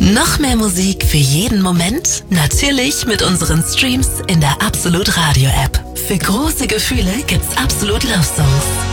Noch mehr Musik für jeden Moment? Natürlich mit unseren Streams in der Absolut Radio App. Für große Gefühle gibt's Absolut Love Songs.